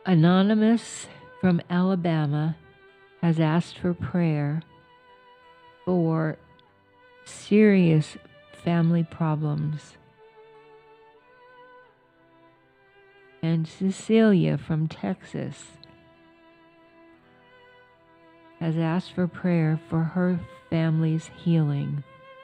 Anonymous from Alabama has asked for prayer for serious family problems. And Cecilia from Texas has asked for prayer for her family's healing.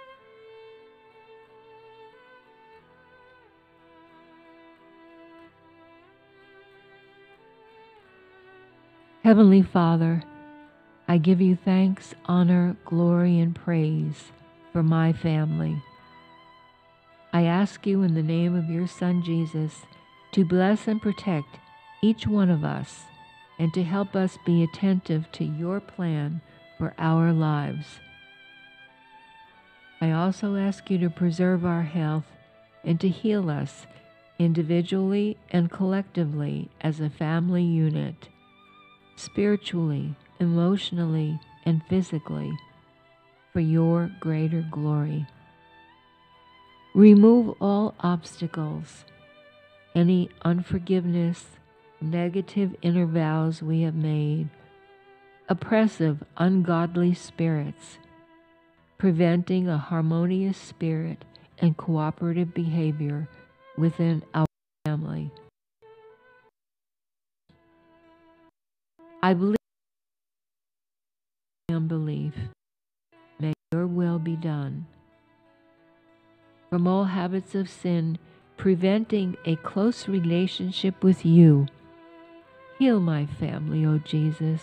Heavenly Father, I give you thanks, honor, glory, and praise for my family. I ask you in the name of your Son Jesus to bless and protect each one of us and to help us be attentive to your plan for our lives. I also ask you to preserve our health and to heal us individually and collectively as a family unit, spiritually, emotionally, and physically, for your greater glory. Remove all obstacles, any unforgiveness, negative inner vows we have made, oppressive, ungodly spirits, preventing a harmonious spirit and cooperative behavior within our family. I believe in unbelief. May your will be done. From all habits of sin, preventing a close relationship with you, heal my family, O Jesus.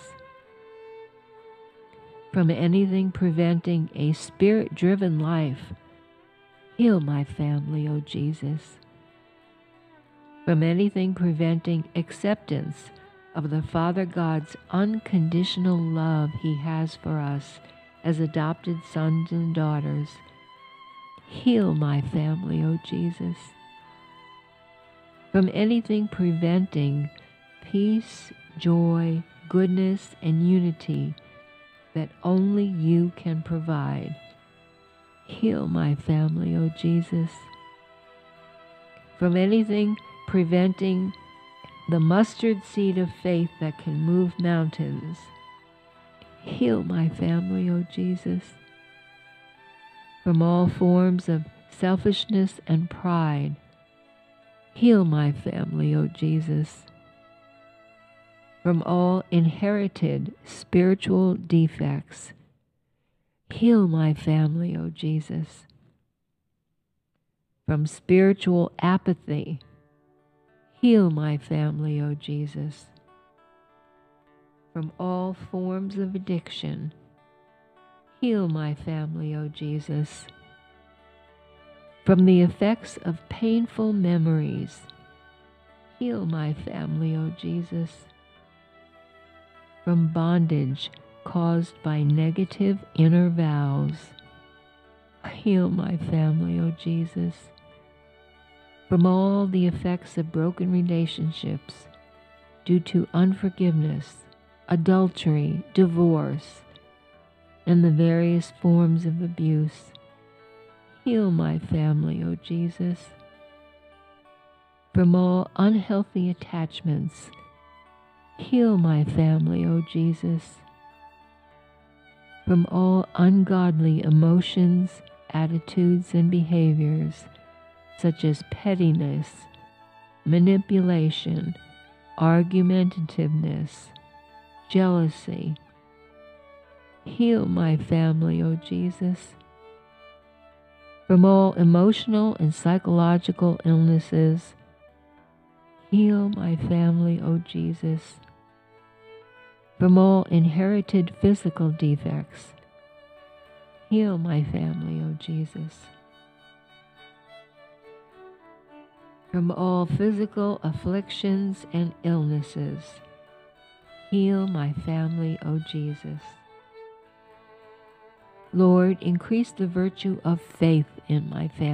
From anything preventing a spirit-driven life, heal my family, O Jesus. From anything preventing acceptance of the Father God's unconditional love he has for us as adopted sons and daughters, heal my family, O Jesus. From anything preventing peace, joy, goodness, and unity that only you can provide, heal my family, O Jesus. From anything preventing the mustard seed of faith that can move mountains, heal my family, O Jesus. From all forms of selfishness and pride, heal my family, O Jesus. From all inherited spiritual defects, heal my family, O Jesus. From spiritual apathy, heal my family, O Jesus. From all forms of addiction, heal my family, O Jesus. From the effects of painful memories, heal my family, O Jesus. From bondage caused by negative inner vows, heal my family, O Jesus. From all the effects of broken relationships due to unforgiveness, adultery, divorce, and the various forms of abuse, heal my family, O Jesus. From all unhealthy attachments, heal my family, O Jesus. From all ungodly emotions, attitudes, and behaviors, such as pettiness, manipulation, argumentativeness, jealousy, heal my family, O Jesus. From all emotional and psychological illnesses, heal my family, O Jesus. From all inherited physical defects, heal my family, O Jesus. From all physical afflictions and illnesses, heal my family, O Jesus. Lord, increase the virtue of faith in my family.